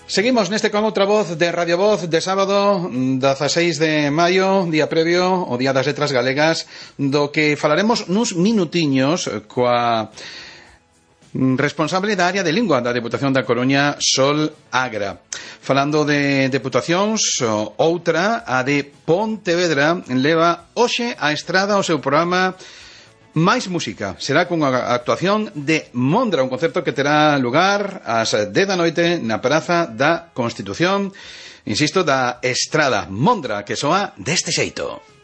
Seguimos neste con outra voz de Radio Voz de sábado 16 de maio, día previo ao Día das Letras Galegas, do que falaremos nuns minutiños coa responsable da área de lingua da Deputación da Coruña, Sol Agra. Falando de deputacións, outra, a de Pontevedra, leva hoxe a estrada o seu programa Máis Música. Será cunha actuación de Mondra, un concerto que terá lugar ás 10 da noite na Praza da Constitución, insisto, da Estrada. Mondra, que soa deste xeito.